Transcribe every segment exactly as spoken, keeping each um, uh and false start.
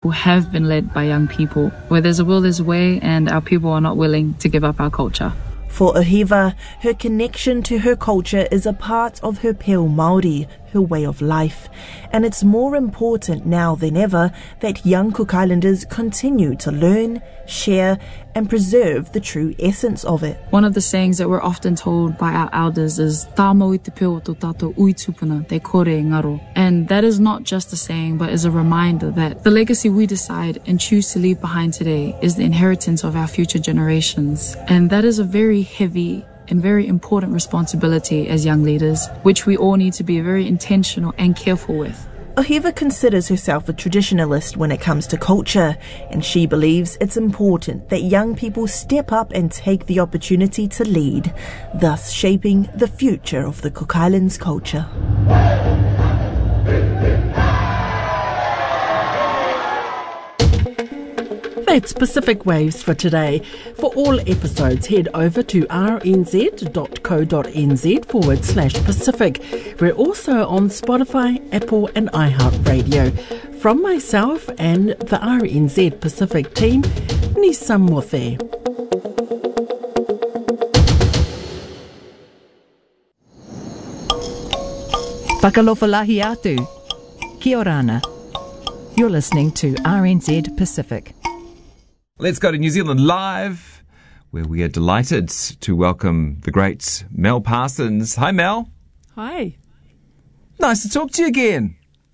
have been led by young people. Where there's a will, there's a way, and our people are not willing to give up our culture. For Ohiva, her connection to her culture is a part of her Peo Māori, her way of life. And it's more important now than ever that young Cook Islanders continue to learn, share and preserve the true essence of it. One of the sayings that we're often told by our elders is "Tā mau I te peo tō tātou ui tupuna, te kore ngaro." And that is not just a saying, but is a reminder that the legacy we decide and choose to leave behind today is the inheritance of our future generations. And that is a very heavy and very important responsibility as young leaders, which we all need to be very intentional and careful with. Ohiva considers herself a traditionalist when it comes to culture, and she believes it's important that young people step up and take the opportunity to lead, thus shaping the future of the Cook Islands culture. That's Pacific Waves for today. For all episodes, head over to rnz.co.nz forward slash Pacific. We're also on Spotify, Apple and iHeartRadio. From myself and the R N Z Pacific team, ni samothe. Whakalofalahi atu. Kia orana. You're listening to R N Z Pacific. Let's go to New Zealand Live, where we are delighted to welcome the great Mel Parsons. Hi, Mel. Hi. Nice to talk to you again.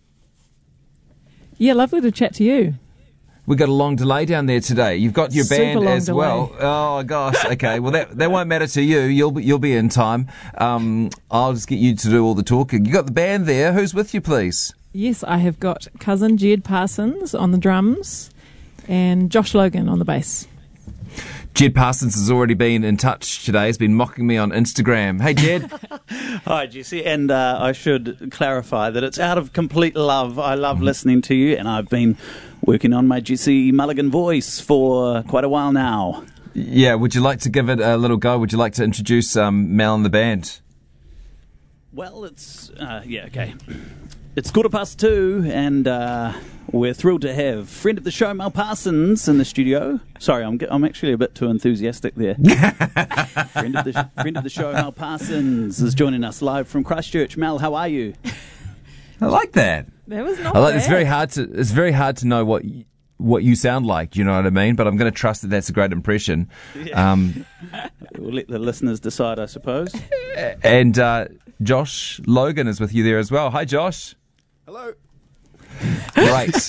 Yeah, lovely to chat to you. We got a long delay down there today. You've got your Super band long as delay. well. Oh gosh. Okay. Well, that that won't matter to you. You'll be you'll be in time. Um, I'll just get you to do all the talking. You got the band there. Who's with you, please? Yes, I have got cousin Jed Parsons on the drums and Josh Logan on the bass. Jed Parsons has already been in touch today. He's been mocking me on Instagram. Hey, Jed. Hi, Jesse. And uh, I should clarify that it's out of complete love. I love listening to you, and I've been working on my Jesse Mulligan voice for quite a while now. Yeah, would you like to give it a little go? Would you like to introduce um, Mel and the band? Well, it's... Uh, yeah, okay. It's quarter past two, and uh, we're thrilled to have friend of the show, Mel Parsons, in the studio. Sorry, I'm I'm actually a bit too enthusiastic there. friend of the friend of the show, Mel Parsons, is joining us live from Christchurch. Mel, how are you? I like that. That was not I like, bad. it's very hard to it's very hard to know what y- what you sound like. Do you know what I mean? But I'm going to trust that that's a great impression. Yeah. Um, We'll let the listeners decide, I suppose. and uh, Josh Logan is with you there as well. Hi, Josh. Hello. Great.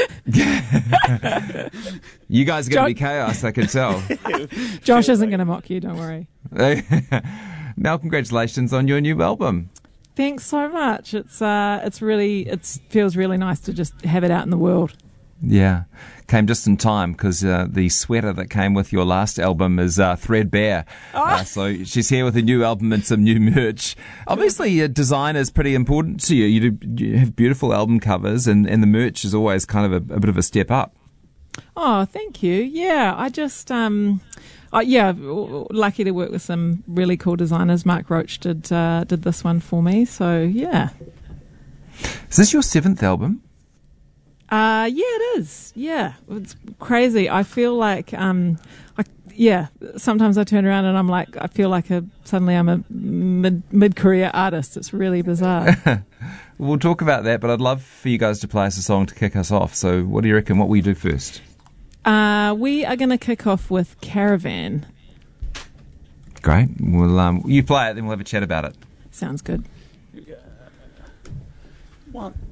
You guys are going to be chaos, I can tell. Josh isn't going to mock you, don't worry. Mel, congratulations on your new album. Thanks so much. It's uh, it's really it feels really nice to just have it out in the world. Yeah, came just in time because uh, the sweater that came with your last album is uh, threadbare. Oh. Uh, so she's here with a new album and some new merch. Obviously, uh, design is pretty important to you. You, do, you have beautiful album covers, and, and the merch is always kind of a, a bit of a step up. Oh, thank you. Yeah, I just, um, uh, yeah, lucky to work with some really cool designers. Mark Roach did uh, did this one for me, so yeah. Is this your seventh album? Uh, yeah, it is. Yeah, it's crazy. I feel like, um, I, yeah, sometimes I turn around and I'm like, I feel like a, suddenly I'm a mid, mid-career artist. It's really bizarre. We'll talk about that, but I'd love for you guys to play us a song to kick us off. So what do you reckon? What will you do first? Uh, we are going to kick off with Caravan. Great. Well, um, you play it, then we'll have a chat about it. Sounds good. One.